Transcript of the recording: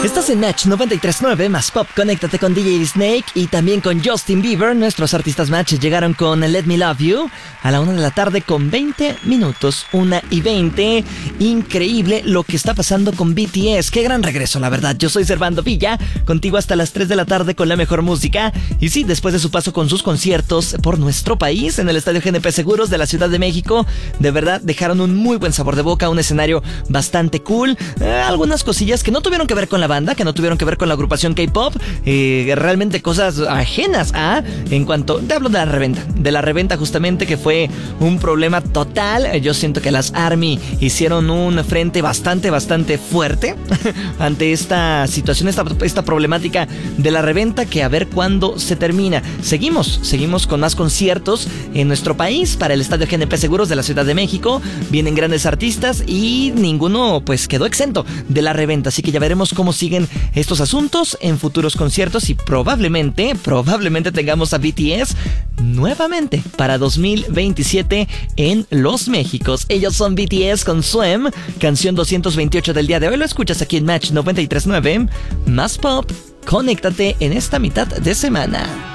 Estás en Match 93.9 más Pop. Conéctate con DJ Snake y también con Justin Bieber. Nuestros artistas Match llegaron con Let Me Love You a la 1 de la tarde con 20 minutos. 1:20. Increíble lo que está pasando con BTS. Qué gran regreso, la verdad. Yo soy Servando Villa, contigo hasta las 3 de la tarde con la mejor música. Y sí, después de su paso con sus conciertos por nuestro país en el Estadio GNP Seguros de la Ciudad de México, de verdad dejaron un muy buen sabor de boca, un escenario bastante cool. Algunas cosillas que no tuvieron que ver con la banda, que no tuvieron que ver con la agrupación K-pop, realmente cosas ajenas a, en cuanto, te hablo de la reventa justamente, que fue un problema total. Yo siento que las ARMY hicieron un frente bastante fuerte ante esta situación, esta problemática de la reventa, que a ver cuándo se termina. Seguimos con más conciertos en nuestro país para el Estadio GNP Seguros de la Ciudad de México. Vienen grandes artistas y ninguno pues quedó exento de la reventa, así que ya veremos cómo siguen estos asuntos en futuros conciertos y probablemente tengamos a BTS nuevamente para 2027 en Los Méxicos. Ellos son BTS con Swim, canción 228 del día de hoy. Lo escuchas aquí en Match 93.9 más Pop. Conéctate en esta mitad de semana.